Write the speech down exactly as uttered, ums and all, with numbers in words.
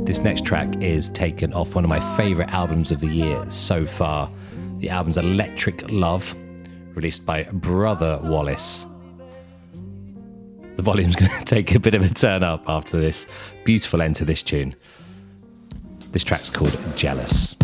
This next track is taken off one of my favourite albums of the year so far. The album's Electric Love, released by Brother Wallace. The volume's going to take a bit of a turn up after this beautiful end to this tune. This track's called Jealous.